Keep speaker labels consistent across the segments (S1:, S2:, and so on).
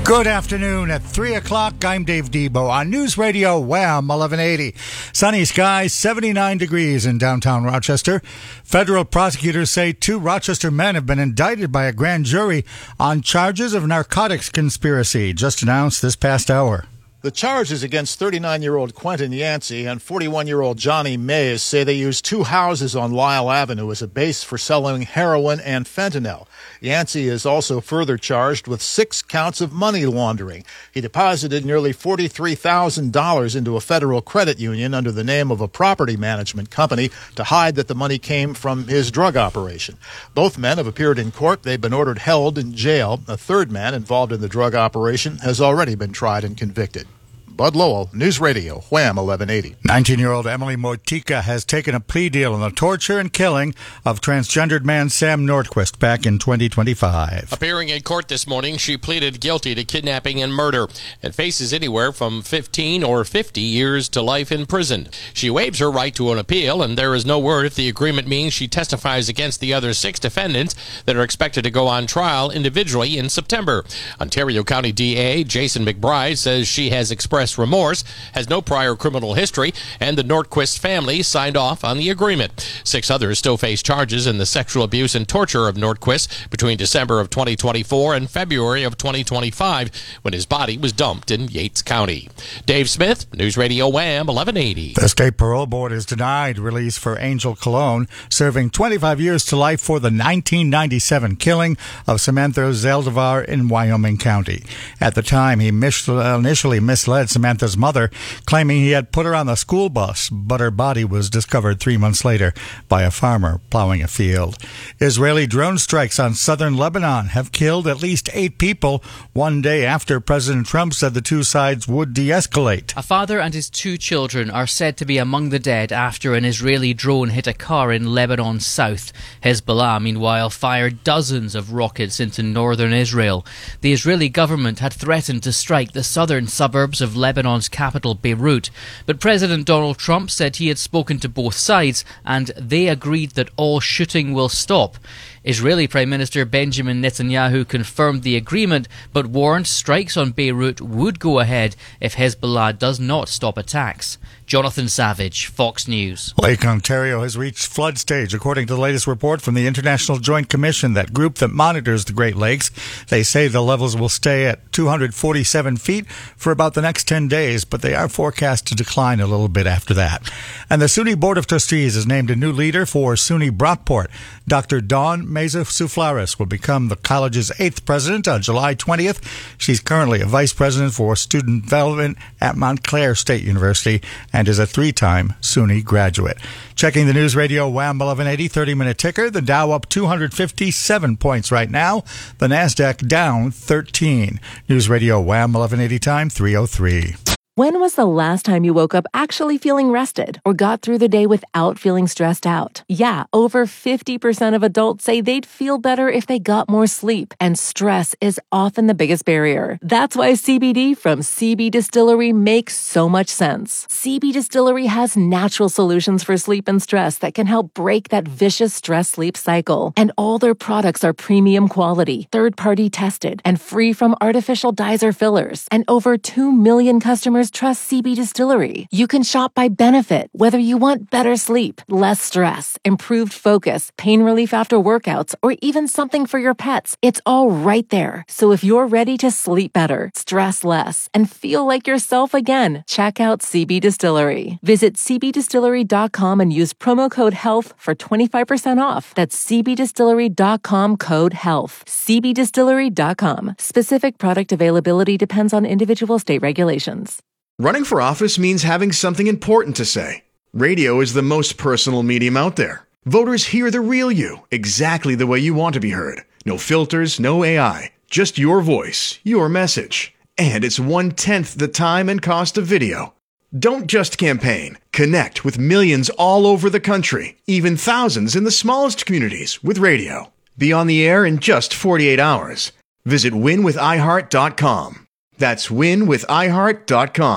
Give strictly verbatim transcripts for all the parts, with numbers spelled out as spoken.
S1: Good afternoon. At three o'clock, I'm Dave Debo on News Radio Wham eleven eighty. Sunny skies, seventy-nine degrees in downtown Rochester. Federal prosecutors say two Rochester men have been indicted by a grand jury on charges of narcotics conspiracy, just announced this past hour.
S2: The charges against thirty-nine-year-old Quentin Yancey and forty-one-year-old Johnny Mays say they used two houses on Lyle Avenue as a base for selling heroin and fentanyl. Yancey is also further charged with six counts of money laundering. He deposited nearly forty-three thousand dollars into a federal credit union under the name of a property management company to hide that the money came from his drug operation. Both men have appeared in court. They've been ordered held in jail. A third man involved in the drug operation has already been tried and convicted. Bud Lowell, News Radio, Wham eleven eighty.
S1: nineteen-year-old Emily Moitika has taken a plea deal on the torture and killing of transgendered man Sam Nordquist back in twenty twenty-five.
S3: Appearing in court this morning, she pleaded guilty to kidnapping and murder and faces anywhere from fifteen or fifty years to life in prison. She waives her right to an appeal, and there is no word if the agreement means she testifies against the other six defendants that are expected to go on trial individually in September. Ontario County D A Jason McBride says she has expressed remorse, has no prior criminal history, and the Nordquist family signed off on the agreement. Six others still face charges in the sexual abuse and torture of Nordquist between December of twenty twenty-four and February of twenty twenty-five, when his body was dumped in Yates County. Dave Smith, News Radio Wham eleven eighty.
S1: The state parole board has denied release for Angel Colon, serving twenty-five years to life for the nineteen ninety-seven killing of Samantha Zaldivar in Wyoming County. At the time, he mis- initially misled Samantha's mother, claiming he had put her on the school bus, but her body was discovered three months later by a farmer plowing a field. Israeli drone strikes on southern Lebanon have killed at least eight people one day after President Trump said the two sides would de-escalate.
S4: A father and his two children are said to be among the dead after an Israeli drone hit a car in Lebanon's south. Hezbollah, meanwhile, fired dozens of rockets into northern Israel. The Israeli government had threatened to strike the southern suburbs of Lebanon's capital, Beirut. But President Donald Trump said he had spoken to both sides and they agreed that all shooting will stop. Israeli Prime Minister Benjamin Netanyahu confirmed the agreement, but warned strikes on Beirut would go ahead if Hezbollah does not stop attacks. Jonathan Savage, Fox News.
S1: Lake Ontario has reached flood stage, according to the latest report from the International Joint Commission, that group that monitors the Great Lakes. They say the levels will stay at two hundred forty-seven feet for about the next ten days, but they are forecast to decline a little bit after that. And the SUNY Board of Trustees has named a new leader for SUNY Brockport. Doctor Dawn Meza Souflaris will become the college's eighth president on July twentieth. She's currently a vice president for student development at Montclair State University and is a three-time SUNY graduate. Checking the News Radio Wham eleven eighty thirty-minute ticker, the Dow up two hundred fifty-seven points right now. The NASDAQ down thirteen. News Radio Wham eleven eighty time, three oh three.
S5: When was the last time you woke up actually feeling rested or got through the day without feeling stressed out? Yeah, over fifty percent of adults say they'd feel better if they got more sleep, and stress is often the biggest barrier. That's why C B D from C B Distillery makes so much sense. C B Distillery has natural solutions for sleep and stress that can help break that vicious stress-sleep cycle. And all their products are premium quality, third-party tested, and free from artificial dyes or fillers. And over two million customers trust C B Distillery. You can shop by benefit, whether you want better sleep, less stress, improved focus, pain relief after workouts, or even something for your pets. It's all right there. So if you're ready to sleep better, stress less, and feel like yourself again, check out C B Distillery. Visit c b distillery dot com and use promo code HEALTH for twenty-five percent off. That's c b distillery dot com code HEALTH. c b distillery dot com. Specific product availability depends on individual state regulations.
S6: Running for office means having something important to say. Radio is the most personal medium out there. Voters hear the real you, exactly the way you want to be heard. No filters, no A I, just your voice, your message. And it's one-tenth the time and cost of video. Don't just campaign. Connect with millions all over the country, even thousands in the smallest communities with radio. Be on the air in just forty-eight hours. Visit win with i heart dot com. That's win with i heart dot com.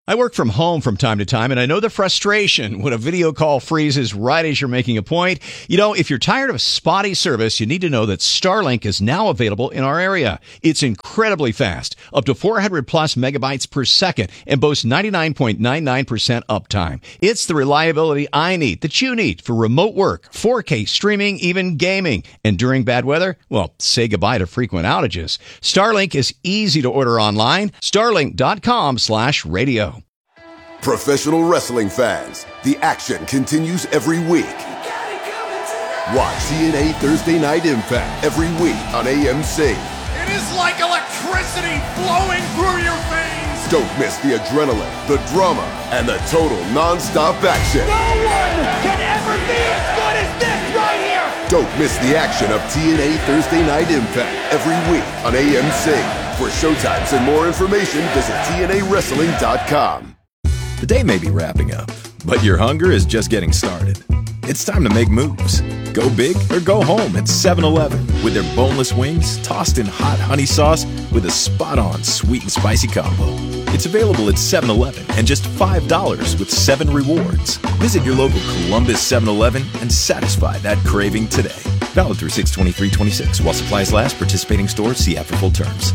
S7: I work from home from time to time, and I know the frustration when a video call freezes right as you're making a point. You know, if you're tired of spotty service, you need to know that Starlink is now available in our area. It's incredibly fast, up to four hundred plus megabytes per second, and boasts ninety-nine point nine nine percent uptime. It's the reliability I need, that you need, for remote work, four K streaming, even gaming. And during bad weather, well, say goodbye to frequent outages. Starlink is easy to order online. Starlink.com slash radio.
S8: Professional wrestling fans, the action continues every week. Watch T N A Thursday Night Impact every week on A M C.
S9: It is like electricity flowing through your veins.
S8: Don't miss the adrenaline, the drama, and the total non-stop action.
S9: No one can ever be as good as this right here.
S8: Don't miss the action of T N A Thursday Night Impact every week on A M C. For showtimes and more information, visit T N A wrestling dot com.
S10: The day may be wrapping up, but your hunger is just getting started. It's time to make moves. Go big or go home at seven eleven with their boneless wings tossed in hot honey sauce with a spot-on sweet and spicy combo. It's available at seven eleven and just five dollars with seven rewards. Visit your local Columbus seven eleven and satisfy that craving today. Valid through six twenty-three twenty-six while supplies last. Participating stores, see app for full terms.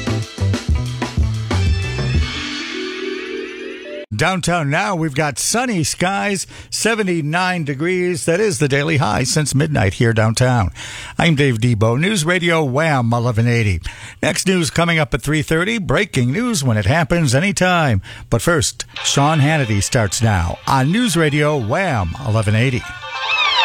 S1: Downtown now, we've got sunny skies, seventy-nine degrees. That is the daily high since midnight here downtown. I'm Dave Debo, News Radio Wham eleven eighty. Next news coming up at three thirty. Breaking news when it happens anytime. But first, Sean Hannity starts now on News Radio Wham eleven eighty.